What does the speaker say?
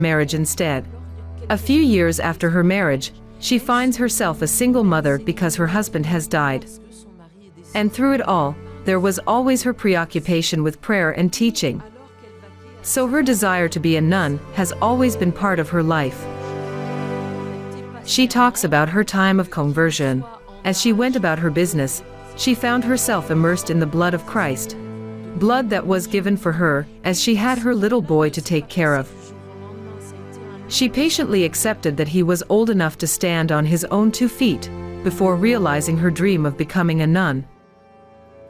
marriage instead. A few years after her marriage, she finds herself a single mother because her husband has died. And through it all, there was always her preoccupation with prayer and teaching. So her desire to be a nun has always been part of her life. She talks about her time of conversion. As she went about her business, she found herself immersed in the blood of Christ. Blood that was given for her, as she had her little boy to take care of. She patiently accepted that he was old enough to stand on his own 2 feet, before realizing her dream of becoming a nun.